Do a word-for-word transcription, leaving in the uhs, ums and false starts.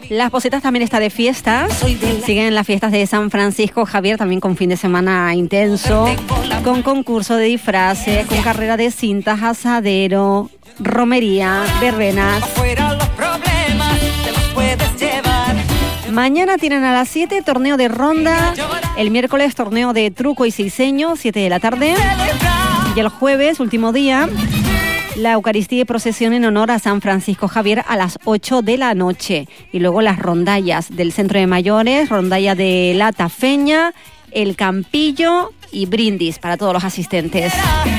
Las Posetas también está de fiestas. Siguen las fiestas de San Francisco Javier, también con fin de semana intenso, con concurso de disfraces, con carrera de cintas, asadero, romería, verbenas. Mañana tienen a las siete torneo de ronda, el miércoles torneo de truco y seiseño, siete de la tarde, y el jueves, último día, la Eucaristía y procesión en honor a San Francisco Javier a las ocho de la noche. Y luego las rondallas del Centro de Mayores, rondalla de La Tafeña, El Campillo y brindis para todos los asistentes.